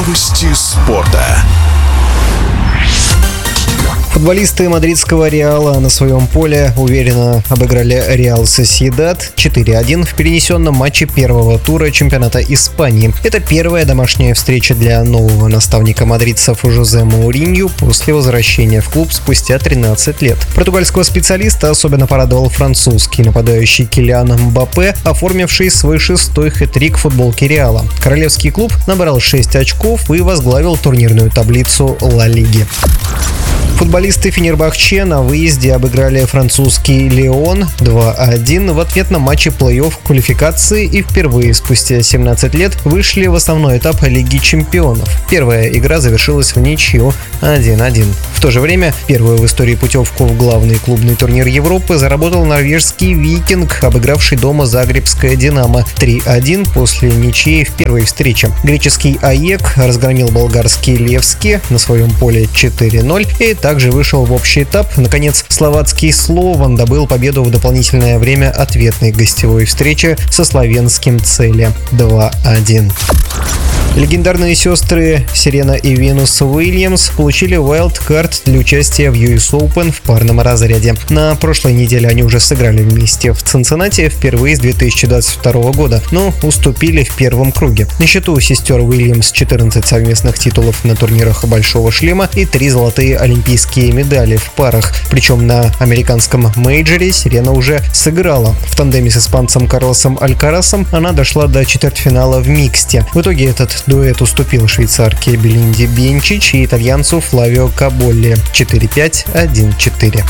Новости спорта. Футболисты мадридского Реала на своем поле уверенно обыграли Реал Сосьедад 4-1 в перенесенном матче первого тура чемпионата Испании. Это первая домашняя встреча для нового наставника мадридцев Жозе Мауринью после возвращения в клуб спустя 13 лет. Португальского специалиста особенно порадовал французский нападающий Килиан Мбаппе, оформивший свой 6-й хэт-трик в футболке Реала. Королевский клуб набрал 6 очков и возглавил турнирную таблицу Ла Лиги. Футболисты Фенербахче на выезде обыграли французский Лион 2-1 в ответном матче плей-офф квалификации и впервые спустя 17 лет вышли в основной этап Лиги чемпионов. Первая игра завершилась в ничью 1-1. В то же время первую в истории путевку в главный клубный турнир Европы заработал норвежский Викинг, обыгравший дома загребское Динамо 3-1 после ничьи в первой встрече. Греческий АЕК разгромил болгарский Левски на своем поле 4-0 и также вышел в общий этап. Наконец, словацкий Слован добыл победу в дополнительное время ответной гостевой встречи со словенским Целе 2-1. Легендарные сестры Серена и Венус Уильямс получили вайлдкарт для участия в US Open в парном разряде. На прошлой неделе они уже сыграли вместе в Цинциннати впервые с 2022 года, но уступили в первом круге. На счету у сестер Уильямс 14 совместных титулов на турнирах Большого шлема и 3 золотые олимпийские медали в парах. Причем на американском мейджоре Серена уже сыграла. В тандеме с испанцем Карлосом Алькарасом она дошла до четвертьфинала в миксте. В итоге этот дуэт уступил швейцарке Белинде Бенчич и итальянцу Флавио Каболли 4-5, 1-4.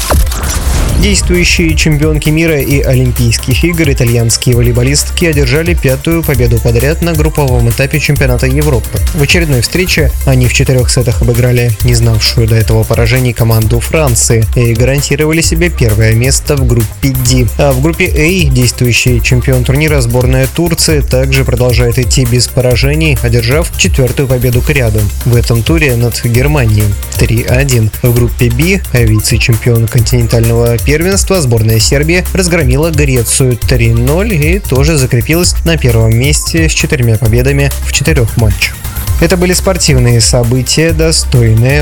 Действующие чемпионки мира и Олимпийских игр итальянские волейболистки одержали 5-ю победу подряд на групповом этапе чемпионата Европы. В очередной встрече они в 4 сетах обыграли не знавшую до этого поражений команду Франции и гарантировали себе первое место в группе D. А в группе А действующий чемпион турнира сборная Турции также продолжает идти без поражений, одержав 4-ю победу к ряду. В этом туре над Германией 3-1. В группе Б вице-чемпион континентального первенства сборная Сербии разгромила Грецию 3-0 и тоже закрепилась на первом месте с 4 победами в 4 матчах. Это были спортивные события, достойные